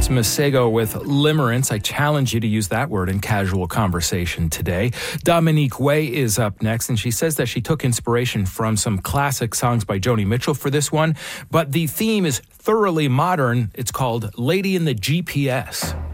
Masego with limerence. I challenge you to use that word in casual conversation today. Dominique Way is up next, and she says that she took inspiration from some classic songs by Joni Mitchell for this one, but the theme is thoroughly modern. It's called Lady in the GPS.